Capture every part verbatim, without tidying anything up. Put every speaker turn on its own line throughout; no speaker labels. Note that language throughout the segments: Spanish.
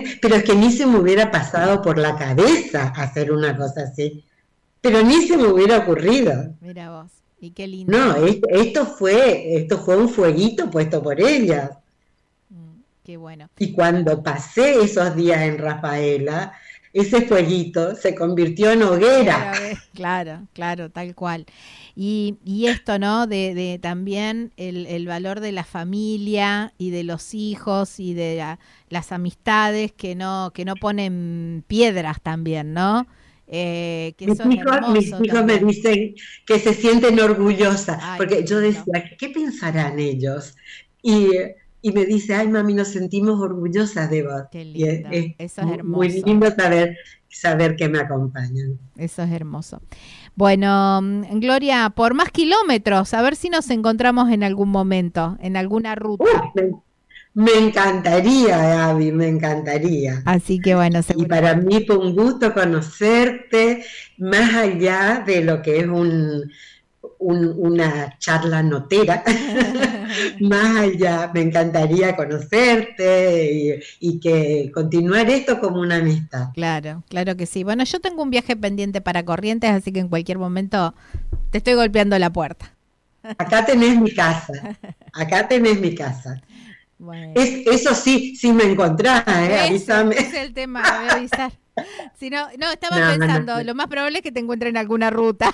pero es que ni se me hubiera pasado por la cabeza hacer una cosa así, pero ni se me hubiera ocurrido.
Mira vos, y qué lindo.
No, esto, esto fue, esto fue un fueguito puesto por ellas.
Mm, qué bueno.
Y cuando pasé esos días en Rafaela, ese fueguito se convirtió en hoguera.
Claro, claro, claro, tal cual. Y, y esto, ¿no? De, de también el, el valor de la familia y de los hijos y de la, las amistades que no, que no ponen piedras también, ¿no? Eh, que
Mis
eso es
hijos, mis
hermoso
hijos me
también.
dicen que se sienten orgullosas,
Ay, qué
porque yo
lindo.
decía, ¿qué pensarán ellos? Y, y me dice, ay mami, nos sentimos orgullosas de vos.
Qué
Y es,
lindo.
es
Eso es
mu- muy
hermoso.
lindo saber, saber que me acompañan.
Eso es hermoso. Bueno, mm, Gloria, por más kilómetros, a ver si nos encontramos en algún momento, en alguna
Uy,
ruta.
me, me encantaría, Gaby, me encantaría.
Así que bueno,
Y para
seguramente.
mí fue un gusto conocerte, más allá de lo que es un, un- una charla notera, más allá, me encantaría conocerte y, y que continuar esto como una amistad.
Claro, claro que sí. Bueno, yo tengo un viaje pendiente para Corrientes, así que en cualquier momento te estoy golpeando la puerta.
Acá tenés mi casa, acá tenés mi casa.
Bueno,
Es, eso sí, si me encontrás, ¿eh?
ese,
Avísame.
ese es el tema, me voy a avisar. Si no, no, estaba
No, no,
pensando,
no.
lo más probable es que te encuentre en alguna ruta.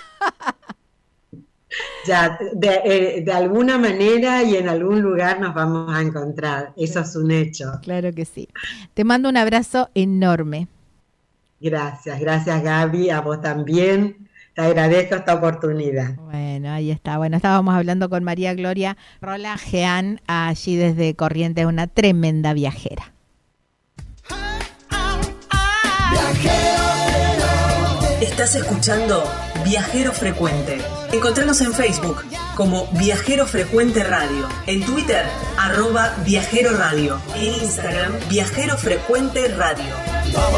Ya, de, eh, de alguna manera y en algún lugar nos vamos a encontrar, eso es un hecho.
Claro que sí. Te mando un abrazo enorme.
Gracias, gracias Gaby, a vos también. Te agradezco esta oportunidad.
Bueno, ahí está. Bueno, estábamos hablando con María Gloria Rola Jean, allí desde Corrientes, una tremenda viajera.
Estás escuchando Viajero Frecuente. Encontranos en Facebook como Viajero Frecuente Radio, en Twitter, arroba Viajero Radio, en Instagram, Viajero Frecuente Radio.